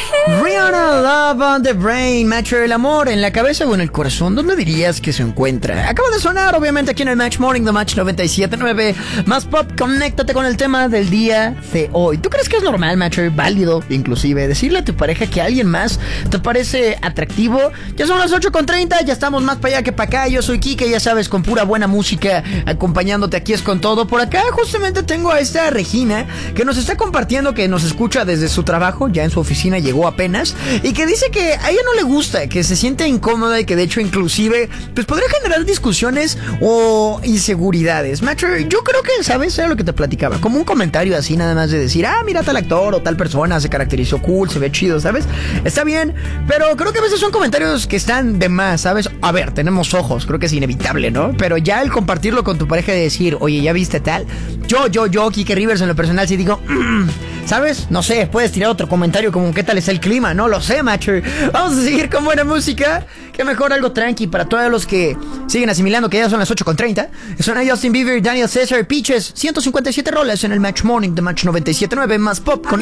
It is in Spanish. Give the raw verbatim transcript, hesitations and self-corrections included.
Rihanna, Love on the Brain, Match, el amor en la cabeza o en el corazón, ¿dónde dirías que se encuentra? Acaba de sonar, obviamente, aquí en el Match Morning de Match noventa y siete punto nueve. Más pop, conéctate con el tema del día de hoy. ¿Tú crees que es normal, Matcher, válido, inclusive, decirle a tu pareja que alguien más te parece atractivo? Ya son las ocho con treinta, ya estamos más para allá que para acá. Yo soy Kike, ya sabes, con pura buena música, acompañándote aquí es con todo. Por acá justamente tengo a esta Regina, que nos está compartiendo que nos escucha desde su trabajo, ya en su oficina llegó apenas, y que dice que a ella no le gusta, que se siente incómoda y que de hecho inclusive pues podría generar discusiones o inseguridades. Macho, yo creo que, ¿sabes? Era lo que te platicaba, como un comentario así nada más de decir, ah, mira tal actor o tal persona se caracterizó cool, se ve chido, ¿sabes? Está bien, pero creo que a veces son comentarios que están de más, ¿sabes? A ver, tenemos ojos, creo que es inevitable, ¿no? Pero ya el compartirlo con tu pareja y decir, oye, ¿ya viste tal? Yo, yo, yo, Kike Rivers en lo personal sí digo, mmm, ¿sabes? No sé, puedes tirar otro comentario como ¿qué tal es el clima? No lo sé, macho. Vamos a seguir con buena música. Que mejor algo tranqui para todos los que siguen asimilando que ya son las ocho con treinta. Son Justin Bieber, Daniel Caesar, Peaches. ciento cincuenta y siete rolas en el Match Morning de Match noventa y siete punto nueve. Más pop con